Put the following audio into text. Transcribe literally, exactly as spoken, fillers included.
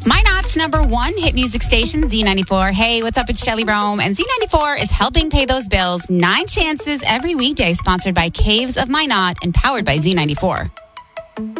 Minot's number one hit music station, Z ninety-four. Hey, what's up? It's Shelly Rome, and Z ninety-four is helping pay those bills. Nine chances every weekday, sponsored by Caves of Minot and powered by Z ninety-four.